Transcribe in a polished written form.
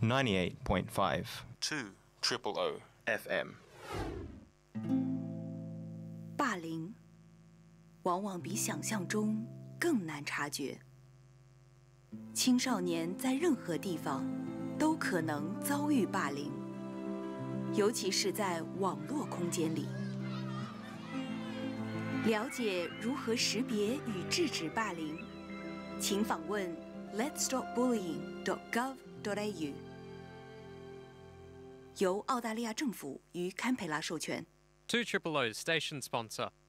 98.5 200 FM。 霸凌往往比想象中更难察觉。青少年在任何地方都可能遭遇霸凌，尤其是在网络空间里。了解如何识别与制止霸凌，请访问 letsstopbullying.gov.au， 由澳大利亚政府与堪培拉授权。 200 station sponsor.